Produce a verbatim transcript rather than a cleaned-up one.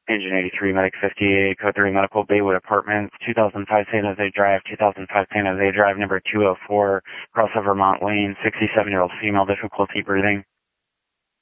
Engine eighty-three, Medic fifty-eight, Code three Medical, Baywood Apartments, two thousand five San Jose Drive, two thousand five San Jose Drive, number two oh four, crossover Mount Lane, sixty-seven-year-old female, difficulty breathing.